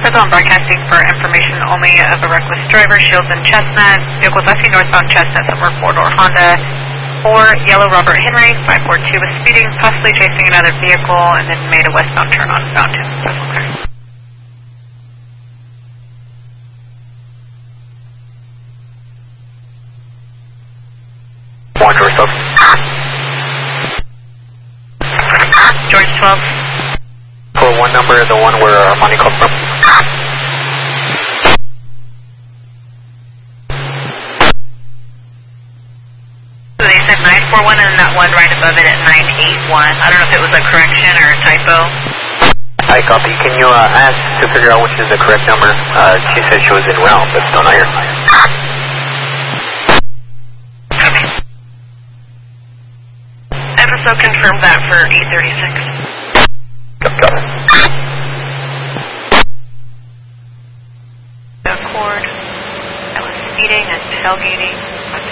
Episode broadcasting for information only of a reckless driver, Shields and Chestnut. Vehicle left northbound Chestnut, somewhere 4-door Honda. 4 Yellow Robert Henry, 542 was speeding, possibly chasing another vehicle, and then made a westbound turn on Fountain. Okay. George 12. For one number, the one where Armani called from. So they said 941 and that one right above it at 981. I don't know if it was a correction or a typo. I copy. Can you ask to figure out which is the correct number? She said she was en route, but still not here. Okay. Episode confirmed that for 836. Got it. Accord that was speeding and tailgating.